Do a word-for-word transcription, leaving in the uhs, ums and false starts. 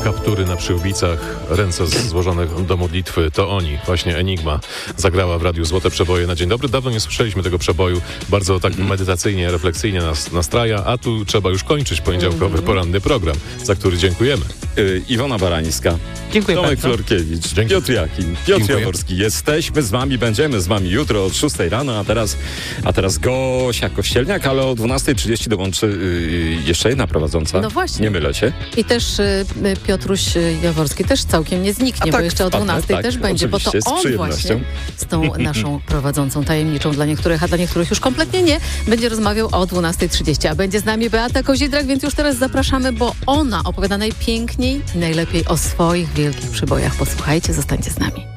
kaptury na przyłbicach, ręce złożone do modlitwy, to oni, właśnie Enigma, zagrała w Radiu Złote Przeboje na dzień dobry. Dawno nie słyszeliśmy tego przeboju, bardzo tak medytacyjnie, refleksyjnie nas nastraja, a tu trzeba już kończyć poniedziałkowy poranny program, za który dziękujemy. Yy, Iwona Barańska, Dziękuję Tomek bardzo. Florkiewicz, Dzięki. Piotr Jakin, Piotr Dziękuję. Jaworski. Jesteśmy z wami, będziemy z wami jutro od szóstej rano, a teraz, a teraz Gosia Kościelniak, ale o dwunastej trzydzieści dołączy yy, jeszcze jedna prowadząca. No właśnie. Nie mylę się. I też y, Piotruś Jaworski też całkiem nie zniknie, A tak, bo jeszcze o wpadnę, dwunastej tak, też będzie, bo to oczywiście, z on przyjemnością. właśnie z tą naszą prowadzącą tajemniczą dla niektórych, a dla niektórych już kompletnie nie, będzie rozmawiał o dwunastej trzydzieści. A będzie z nami Beata Kozidrak, więc już teraz zapraszamy, bo ona opowiada najpiękniej i najlepiej o swoich wielkich przybojach. Posłuchajcie, zostańcie z nami.